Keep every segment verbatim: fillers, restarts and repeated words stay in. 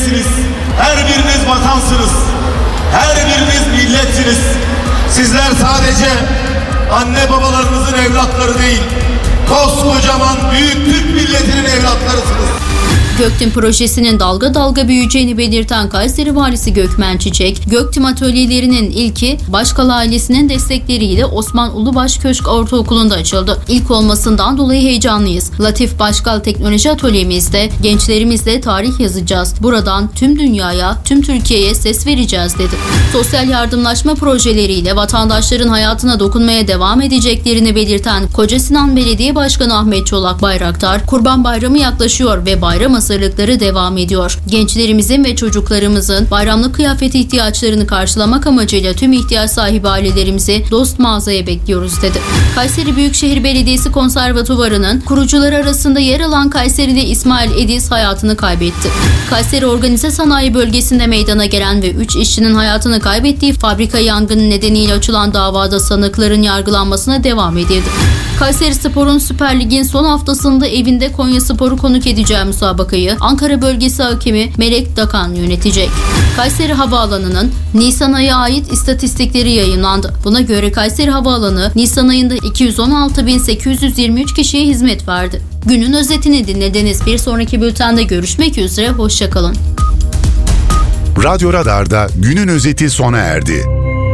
değersiniz. Her biriniz vatansınız. Her biriniz milletsiniz. Sizler sadece anne babalarınızın evlatları değil, koskocaman büyük Türk milletinin evlatlarısınız. Göktim projesinin dalga dalga büyüyeceğini belirten Kayseri Valisi Gökmen Çiçek, Göktim atölyelerinin ilki Başkal ailesinin destekleriyle Osman Ulubaş Köşk Ortaokulu'nda açıldı. İlk olmasından dolayı heyecanlıyız. Latif Başkal Teknoloji Atölyemizde gençlerimizle tarih yazacağız. Buradan tüm dünyaya, tüm Türkiye'ye ses vereceğiz dedi. Sosyal yardımlaşma projeleriyle vatandaşların hayatına dokunmaya devam edeceklerini belirten Kocasinan Belediye Başkanı Ahmet Çolak Bayraktar, Kurban Bayramı yaklaşıyor ve bayram hazırlıkları devam ediyor. Gençlerimizin ve çocuklarımızın bayramlık kıyafet ihtiyaçlarını karşılamak amacıyla tüm ihtiyaç sahibi ailelerimizi dost mağazaya bekliyoruz dedi. Kayseri Büyükşehir Belediyesi Konservatuvarı'nın kurucuları arasında yer alan Kayserili İsmail Ediz hayatını kaybetti. Kayseri Organize Sanayi Bölgesi'nde meydana gelen ve üç işçinin hayatını kaybettiği fabrika yangını nedeniyle açılan davada sanıkların yargılanmasına devam edildi. Kayseri Spor'un Süper Lig'in son haftasında evinde Konyaspor'u konuk edeceği müsabakayı Ankara Bölgesi Hakemi Melek Dakan yönetecek. Kayseri Havaalanı'nın Nisan ayı ait istatistikleri yayınlandı. Buna göre Kayseri Havaalanı Nisan ayında iki yüz on altı bin sekiz yüz yirmi üç kişiye hizmet verdi. Günün özetini dinlediniz. Bir sonraki bültende görüşmek üzere. Hoşça kalın. Radyo Radar'da günün özeti sona erdi.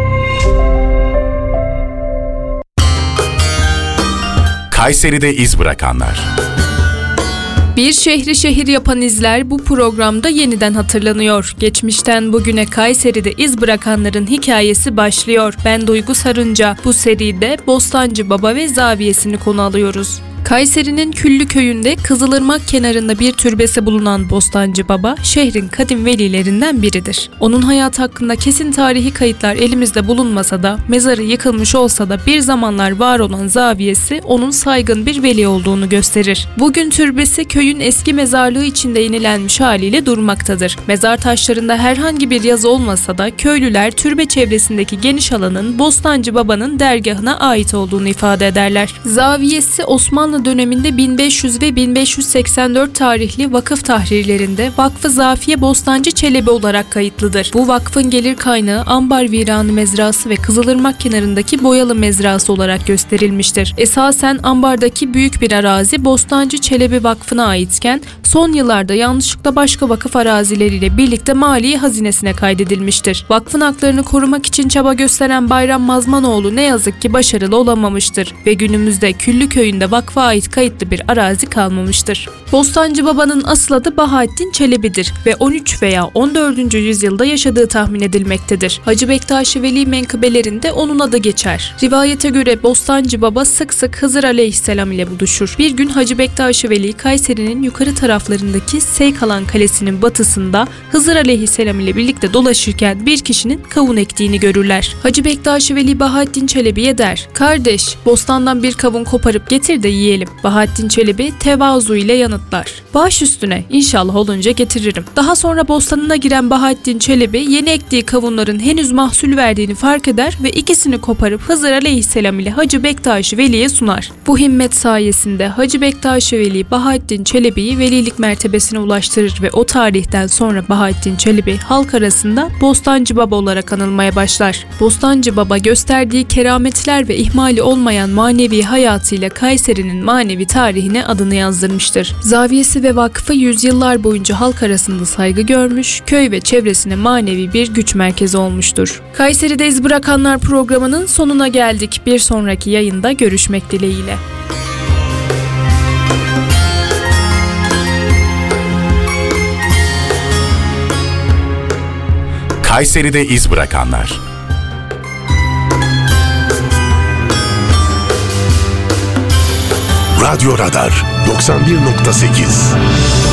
Kayseri'de iz bırakanlar. Bir şehri şehir yapan izler bu programda yeniden hatırlanıyor. Geçmişten bugüne Kayseri'de iz bırakanların hikayesi başlıyor. Ben Duygu Sarınca. Bu seride Bostancı Baba ve zaviyesini konu alıyoruz. Kayseri'nin Küllü köyünde Kızılırmak kenarında bir türbesi bulunan Bostancı Baba, şehrin kadim velilerinden biridir. Onun hayatı hakkında kesin tarihi kayıtlar elimizde bulunmasa da, mezarı yıkılmış olsa da bir zamanlar var olan zaviyesi onun saygın bir veli olduğunu gösterir. Bugün türbesi köyün eski mezarlığı içinde yenilenmiş haliyle durmaktadır. Mezar taşlarında herhangi bir yazı olmasa da köylüler türbe çevresindeki geniş alanın Bostancı Baba'nın dergahına ait olduğunu ifade ederler. Zaviyesi Osmanlı döneminde bin beş yüz ve bin beş yüz seksen dört tarihli vakıf tahrirlerinde Vakfı Zafiye Bostancı Çelebi olarak kayıtlıdır. Bu vakfın gelir kaynağı Ambar Viranı Mezrası ve Kızılırmak kenarındaki Boyalı Mezrası olarak gösterilmiştir. Esasen Ambar'daki büyük bir arazi Bostancı Çelebi Vakfı'na aitken son yıllarda yanlışlıkla başka vakıf arazileriyle birlikte maliye hazinesine kaydedilmiştir. Vakfın haklarını korumak için çaba gösteren Bayram Mazmanoğlu ne yazık ki başarılı olamamıştır ve günümüzde Küllü köyünde vakfa ait kayıtlı bir arazi kalmamıştır. Bostancı Baba'nın asıl adı Bahattin Çelebi'dir ve on üç veya on dördüncü yüzyılda yaşadığı tahmin edilmektedir. Hacı Bektaş-ı Veli menkıbelerinde onun adı geçer. Rivayete göre Bostancı Baba sık sık Hızır Aleyhisselam ile buluşur. Bir gün Hacı Bektaş-ı Veli Kayseri'nin yukarı taraflarındaki Seykalan Kalesi'nin batısında Hızır Aleyhisselam ile birlikte dolaşırken bir kişinin kavun ektiğini görürler. Hacı Bektaş-ı Veli Bahattin Çelebi'ye der: "Kardeş, bostandan bir kavun koparıp getir de yiyelim." Bahattin Çelebi tevazu ile yanıtlar: "Baş üstüne, inşallah olunca getiririm." Daha sonra bostanına giren Bahattin Çelebi yeni ektiği kavunların henüz mahsul verdiğini fark eder ve ikisini koparıp Hızır Aleyhisselam ile Hacı Bektaş-ı Veli'ye sunar. Bu himmet sayesinde Hacı Bektaş-ı Veli Bahattin Çelebi'yi velilik mertebesine ulaştırır ve o tarihten sonra Bahattin Çelebi halk arasında Bostancı Baba olarak anılmaya başlar. Bostancı Baba gösterdiği kerametler ve ihmali olmayan manevi hayatıyla Kayseri'nin manevi tarihine adını yazdırmıştır. Zaviyesi ve vakfı yüzyıllar boyunca halk arasında saygı görmüş, köy ve çevresine manevi bir güç merkezi olmuştur. Kayseri'de iz bırakanlar programının sonuna geldik. Bir sonraki yayında görüşmek dileğiyle. Kayseri'de iz bırakanlar. Radyo Radar doksan bir nokta sekiz